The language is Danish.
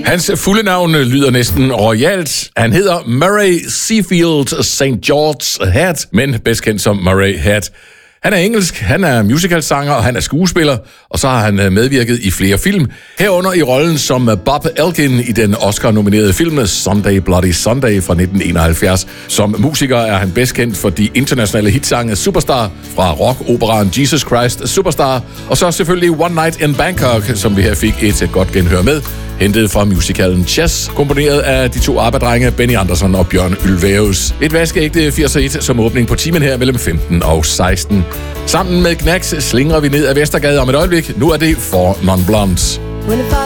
Hans fulde navn lyder næsten royalt. Han hedder Murray Seafield St. George Hat, men bedst kendt som Murray Hat. Han er engelsk, han er musicalsanger, og han er skuespiller, og så har han medvirket i flere film. Herunder i rollen som Bob Elgin i den Oscar-nominerede film Sunday Bloody Sunday fra 1971. Som musiker er han bedst kendt for de internationale hitsange Superstar fra rock-operaen Jesus Christ Superstar, og så selvfølgelig One Night in Bangkok, som vi her fik et godt genhør med, hentet fra musicalen Chess, komponeret af de to arbejdrenge Benny Andersson og Bjørn Ulvaeus. Et vaskeægte 80'er som åbning på timen her mellem 15 og 16. Sammen med Knacks slingrer vi ned ad Vestergade om et øjeblik. Nu er det For Non Blondes.